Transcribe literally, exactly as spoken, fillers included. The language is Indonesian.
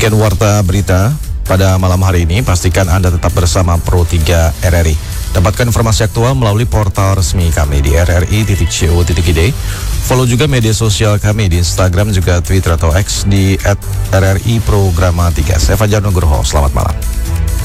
Demikian warta berita pada malam hari ini. Pastikan Anda tetap bersama Pro tiga R R I. Dapatkan informasi aktual melalui portal resmi kami di r r i titik co titik i d. Follow juga media sosial kami di Instagram juga Twitter atau X di et r r i programa tiga. Saya Fajar Nugroho, selamat malam.